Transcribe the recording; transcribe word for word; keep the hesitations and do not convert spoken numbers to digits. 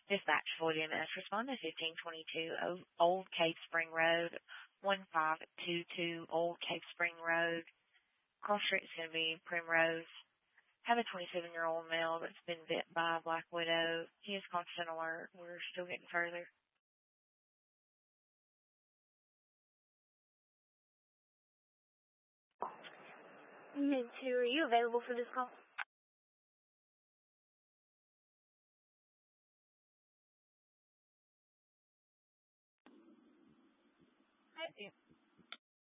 Dispatch Floyd M S. Respond to fifteen twenty-two Old Cave Spring Road, one five two two Old Cave Spring Road. Cross street is going to be Primrose. Have a twenty-seven-year-old male that's been bit by a black widow. He is constant alert. We're still getting further. Mid two, are you available for this call?